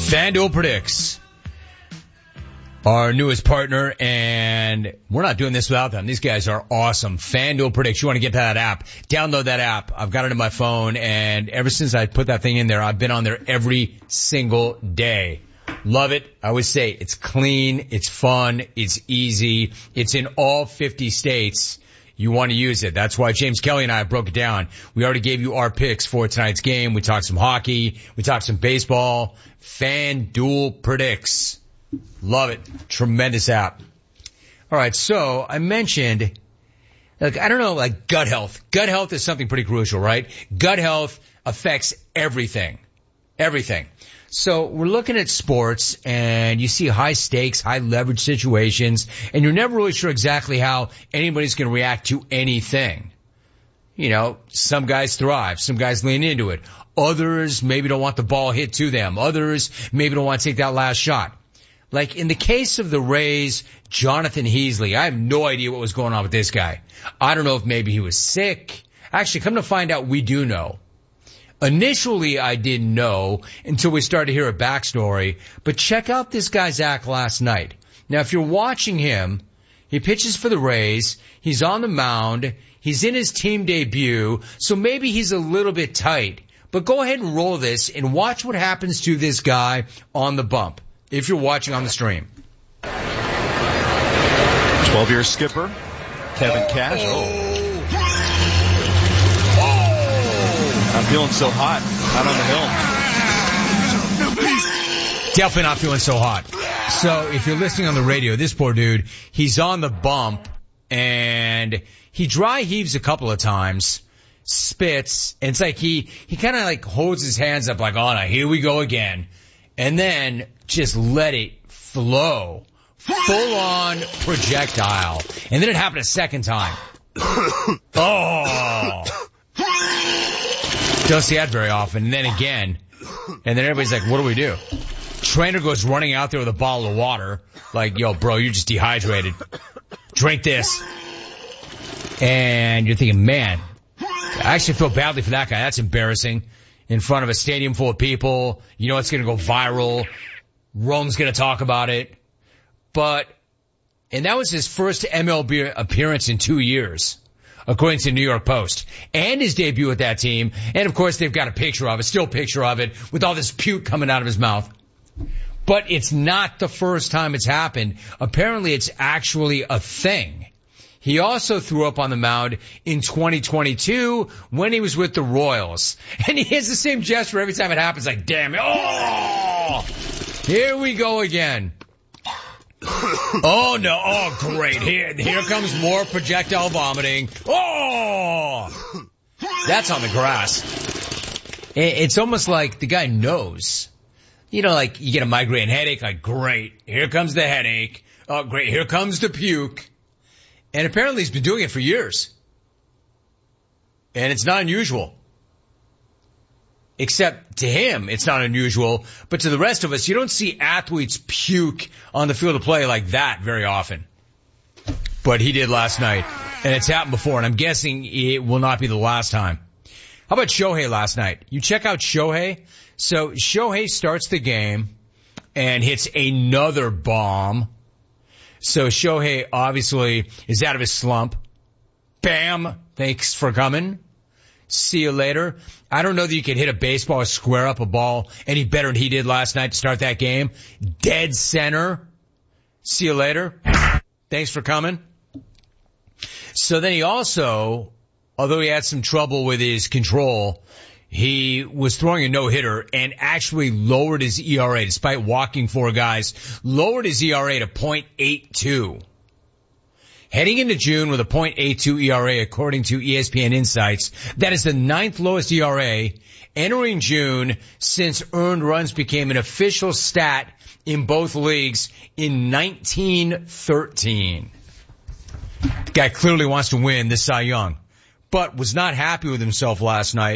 FanDuel Predicts, our newest partner, and we're not doing this without them. These guys are awesome. FanDuel Predicts. You want to get that app, download that app. I've got it in my phone, and ever since I put that thing in there, I've been on there every single day. Love it. I always say it's clean, it's fun, it's easy. It's in all 50 states. You want to use it. That's why James Kelly and I broke it down. We already gave you our picks for tonight's game. We talked some hockey. We talked some baseball. FanDuel Predicts. Love it. Tremendous app. All right. So I mentioned, I don't know, gut health. Gut health is something pretty crucial, right? Gut health affects everything. Everything. So we're looking at sports, and you see high stakes, high leverage situations, and you're never really sure exactly how anybody's going to react to anything. You know, some guys thrive, some guys lean into it. Others maybe don't want the ball hit to them. Others maybe don't want to take that last shot. Like in the case of the Rays, Jonathan Heasley, I have no idea what was going on with this guy. I don't know if maybe he was sick. Actually, come to find out, we do know. Initially, I didn't know until we started to hear a backstory, but check out this guy's act last night. Now, if you're watching him, he pitches for the Rays, he's on the mound, he's in his team debut, so maybe he's a little bit tight. But go ahead and roll this and watch what happens to this guy on the bump, if you're watching on the stream. 12-year skipper, Kevin Cash. I'm feeling so hot out on the hill. Definitely not feeling so hot. So if you're listening on the radio, this poor dude, he's on the bump, and he dry heaves a couple of times, spits, and it's like he kind of like holds his hands up like, oh, now here we go again, and then just let it flow. Full on projectile. And then it happened a second time. Oh. Don't see that very often. And then again. And then everybody's like, what do we do? Trainer goes running out there with a bottle of water. Like, yo, bro, you're just dehydrated. Drink this. And you're thinking, man, I actually feel badly for that guy. That's embarrassing. In front of a stadium full of people. You know it's going to go viral. Rome's going to talk about it. And that was his first MLB appearance in 2 years, according to New York Post, and his debut with that team. And of course, they've got a still picture of it, with all this puke coming out of his mouth. But it's not the first time it's happened. Apparently, it's actually a thing. He also threw up on the mound in 2022 when he was with the Royals. And he has the same gesture every time it happens, like, damn it. Oh, here we go again. Oh, no. Oh, great. Here comes more projectile vomiting. Oh! That's on the grass. It's almost like the guy knows. You know, like you get a migraine headache, like, great. Here comes the headache. Oh, great. Here comes the puke. And apparently he's been doing it for years. And it's not unusual. Except to him, it's not unusual. But to the rest of us, you don't see athletes puke on the field of play like that very often. But he did last night. And it's happened before. And I'm guessing it will not be the last time. How about Shohei last night? You check out Shohei. So Shohei starts the game and hits another bomb. So Shohei obviously is out of his slump. Bam! Thanks for coming. See you later. I don't know that you could hit a baseball or square up a ball any better than he did last night to start that game. Dead center. See you later. Thanks for coming. So then he also, although he had some trouble with his control, he was throwing a no-hitter and actually lowered his ERA, despite walking four guys, lowered his ERA to .82. Heading into June with a .82 ERA, according to ESPN Insights, that is the ninth lowest ERA entering June since earned runs became an official stat in both leagues in 1913. The guy clearly wants to win this Cy Young, but was not happy with himself last night.